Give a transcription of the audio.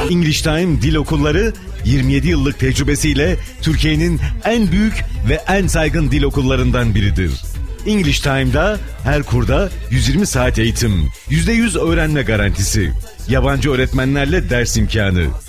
English Time Dil Okulları 27 yıllık tecrübesiyle Türkiye'nin en büyük ve en saygın dil okullarından biridir. English Time'da her kurda 120 saat eğitim, %100 öğrenme garantisi, yabancı öğretmenlerle ders imkanı,